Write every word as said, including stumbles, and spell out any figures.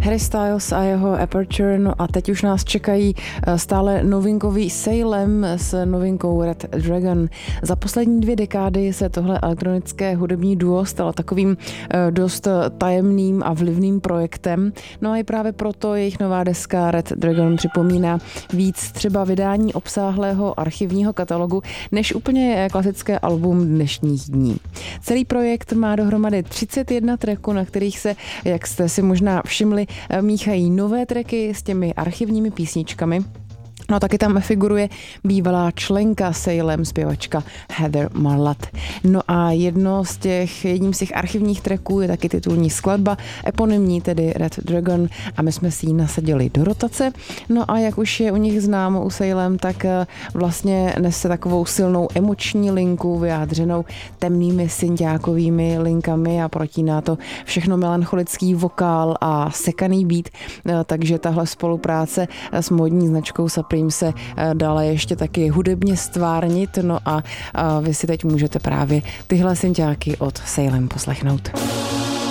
Harry Styles a jeho Aperture, no a teď už nás čekají stále novinkový Salem s novinkou Red Dragon. Za poslední dvě dekády se tohle elektronické hudební duo stalo takovým dost tajemným a vlivným projektem, no a i právě proto jejich nová deska Red Dragon připomíná víc třeba vydání obsáhlého archivního katalogu, než úplně klasické album dnešních dní. Celý projekt má dohromady třicet jedna tracků, na kterých se, jak jste si možná všimli, míchají nové tracky s těmi archivními písničkami. No taky tam figuruje bývalá členka Salem, zpěvačka Heather Marlatt. No a jedno z těch, jedním z těch archivních tracků je taky titulní skladba, eponymní, tedy Red Dragon, a my jsme si ji nasadili do rotace. No a jak už je u nich známo u Salem, tak vlastně nese takovou silnou emoční linku vyjádřenou temnými synťákovými linkami a protíná to všechno melancholický vokál a sekaný beat, takže tahle spolupráce s módní značkou Supreme se dále ještě taky hudebně stvárnit, no a, a vy si teď můžete právě tyhle synťáky od Salem poslechnout.